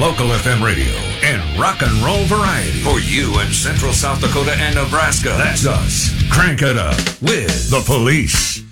local FM radio and rock and roll variety. For you in Central South Dakota and Nebraska, that's us. Crank it up with The Police.